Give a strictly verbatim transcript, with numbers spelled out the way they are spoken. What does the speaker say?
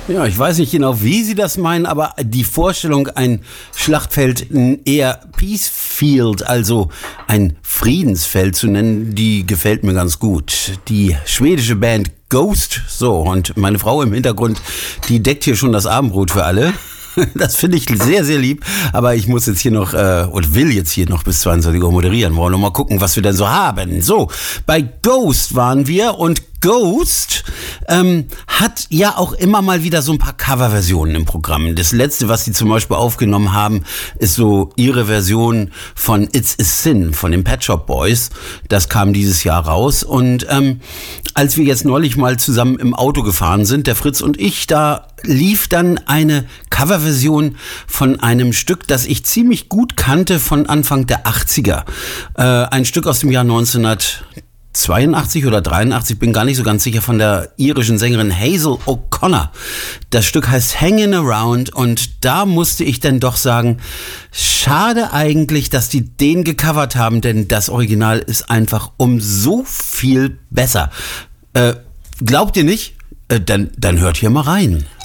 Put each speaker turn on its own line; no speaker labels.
Ja, ich weiß nicht genau, wie Sie das meinen, aber die Vorstellung, ein Schlachtfeld eher Peacefield, also ein Friedensfeld zu nennen, die gefällt mir ganz gut. Die schwedische Band Ghost, so, und meine Frau im Hintergrund, die deckt hier schon das Abendbrot für alle. Das finde ich sehr, sehr lieb. Aber ich muss jetzt hier noch, äh, und will jetzt hier noch bis zweiundzwanzig Uhr moderieren. Wollen wir mal gucken, was wir denn so haben. So, bei Ghost waren wir und Ghost ähm, hat ja auch immer mal wieder so ein paar Coverversionen im Programm. Das letzte, was sie zum Beispiel aufgenommen haben, ist so ihre Version von It's a Sin von den Pet Shop Boys. Das kam dieses Jahr raus. Und ähm, als wir jetzt neulich mal zusammen im Auto gefahren sind, der Fritz und ich, da lief dann eine Coverversion von einem Stück, das ich ziemlich gut kannte von Anfang der achtziger. Äh, ein Stück aus dem Jahr neunzehnhundertzweiundachtzig oder dreiundachtzig, bin gar nicht so ganz sicher, von der irischen Sängerin Hazel O'Connor. Das Stück heißt Hangin' Around und da musste ich dann doch sagen, schade eigentlich, dass die den gecovert haben, denn das Original ist einfach um so viel besser. Äh, glaubt ihr nicht? Äh, dann, dann hört hier mal rein.